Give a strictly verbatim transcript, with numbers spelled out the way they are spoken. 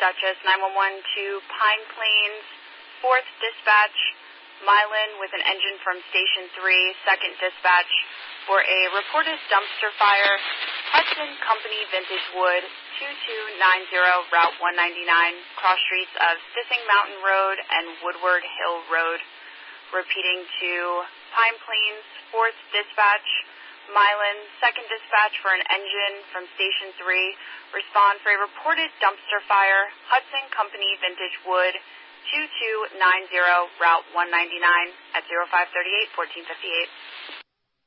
Dutchess, nine one one to Pine Plains, fourth Dispatch, Milan with an engine from Station three, second Dispatch, for a reported dumpster fire, Hudson Company Vintage Wood, two two nine zero Route one ninety-nine, cross streets of Sissing Mountain Road and Woodward Hill Road. Repeating to Pine Plains, fourth Dispatch, Milan, second Dispatch for an engine from Station three. Respond for a reported dumpster fire, Hudson Company Vintage Wood, two two nine zero Route one ninety-nine at zero five three eight, fourteen fifty-eight.